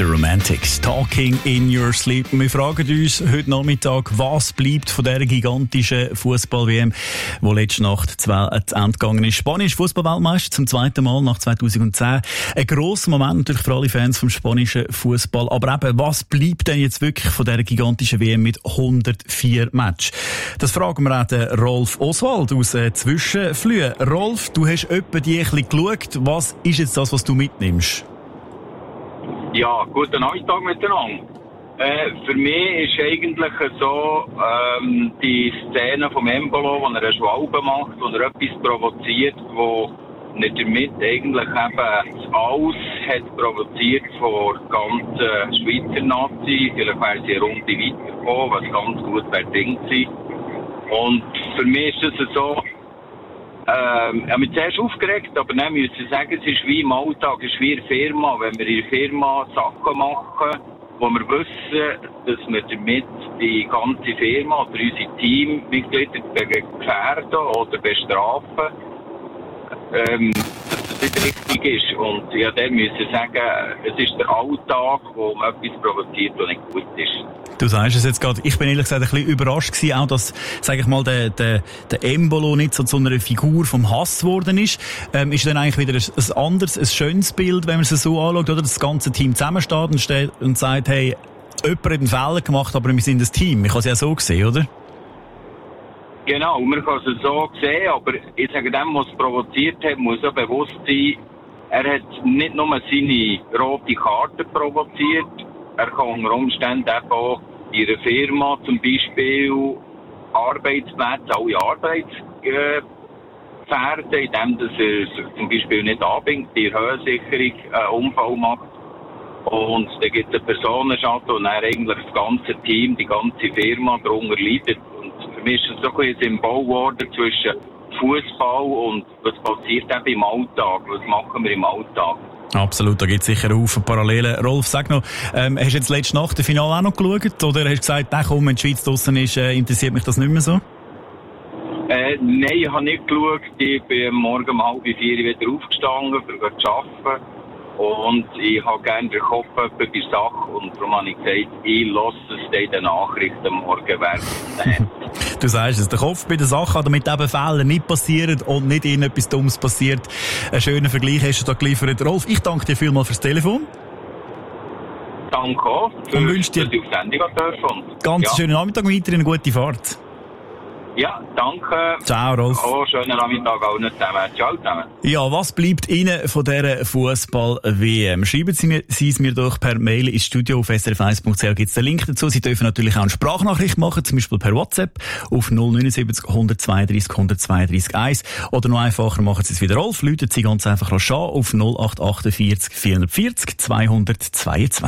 Romantics, Talking in Your Sleep. Wir fragen uns heute Nachmittag, was bleibt von dieser gigantischen Fußball-WM, die letzte Nacht zu Ende gegangen ist. Spanien ist Fußball-Weltmeister zum zweiten Mal nach 2010. Ein grosser Moment natürlich für alle Fans vom spanischen Fußball. Aber eben, was bleibt denn jetzt wirklich von dieser gigantischen WM mit 104 Matches? Das fragen wir auch den Rolf Oswald aus Zwischenflühe. Rolf, du hast etwa die ein bisschen geschaut. Was ist jetzt das, was du mitnimmst? Ja, guten Nachmittag miteinander. Für mich ist eigentlich so die Szene vom Embolo, wo er eine Schwalbe macht, wo er etwas provoziert, wo nicht damit eigentlich eben das Aus hat provoziert von der ganzen Schweizer Nazi. Vielleicht wäre sie eine Runde weitergekommen, was ganz gut verdient sein. Und für mich ist das so, ich habe mich zuerst aufgeregt, aber dann muss ich sagen, es ist wie im Alltag, es ist wie in der Firma. Wenn wir in der Firma Sachen machen, wo wir wissen, dass wir damit die ganze Firma oder unsere Teammitglieder gefährden oder bestrafen, dass das nicht richtig ist. Und ja, dann muss ich sagen, es ist der Alltag, wo man etwas provoziert, was nicht gut ist. Du sagst es jetzt gerade, ich bin ehrlich gesagt ein bisschen überrascht gewesen, auch dass, sage ich mal, der Embolo nicht so zu einer Figur vom Hass geworden ist. Ist dann eigentlich wieder ein anderes, ein schönes Bild, wenn man es so anschaut, oder? Das ganze Team zusammensteht und sagt, hey, jemand hat einen Fehler gemacht, aber wir sind ein Team. Ich kann es ja so sehen, oder? Genau, man kann es so sehen, aber ich sage dem, was es provoziert hat, muss auch bewusst sein, er hat nicht nur seine rote Karte provoziert, er kann unter Umständen eben auch in einer Firma zum Beispiel Arbeitsplätze, alle Arbeitspferde, indem dass er sich zum Beispiel nicht anbindet, die Höhensicherung einen Unfall macht. Und dann gibt es einen Personenschaden und dann eigentlich das ganze Team, die ganze Firma darunter leidet. Und für mich ist es so ein Symbol geworden zwischen Fußball und was passiert eben im Alltag, was machen wir im Alltag. Absolut, da gibt es sicher Haufen Parallelen. Rolf, sag noch, hast du jetzt letzte Nacht das Finale auch noch geschaut? Oder hast du gesagt, komm, wenn die Schweiz draussen ist, interessiert mich das nicht mehr so? Nein, ich habe nicht geschaut. Ich bin morgen um 3:30 wieder aufgestanden, um zu arbeiten. Und ich habe gerne den Kopf bei der Sache. Und darum habe ich gesagt, ich lasse es in den Nachrichten morgen werden. Du sagst es, der Kopf bei der Sache, damit eben Fehler nicht passieren und nicht irgendetwas Dummes passiert. Einen schönen Vergleich hast du da geliefert. Rolf, ich danke dir vielmals fürs Telefon. Danke auch, und wünsche dir die Sendung dürfen. Ganz schönen Nachmittag weiter, eine gute Fahrt. Ja, danke. Ciao, Rolf. Oh, schönen Nachmittag auch nicht zusammen. Ciao zusammen. Ja, was bleibt Ihnen von dieser Fußball-WM? Schreiben Sie es mir doch per Mail ins Studio auf srf1.ch. Gibt es den Link dazu. Sie dürfen natürlich auch eine Sprachnachricht machen, zum Beispiel per WhatsApp auf 079 132 132 1. Oder noch einfacher, machen Sie es wieder Rolf. Läuten Sie ganz einfach an auf 0848 440 222.